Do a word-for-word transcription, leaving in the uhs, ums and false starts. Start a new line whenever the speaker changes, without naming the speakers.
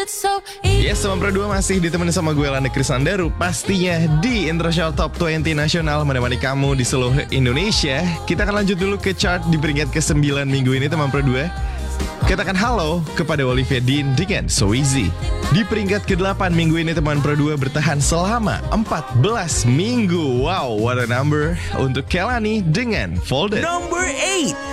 Yes, teman Pro dua masih ditemani sama gue Landa Krisandaru. Pastinya di International Top dua puluh Nasional menemani kamu di seluruh Indonesia. Kita akan lanjut dulu ke chart di peringkat ke sembilan minggu ini teman Pro dua. Katakan halo kepada Olivia Dean dengan So Easy. Di peringkat ke delapan minggu ini teman Pro dua bertahan selama empat belas minggu. Wow, what a number untuk Kelani dengan Folded.
Number eight.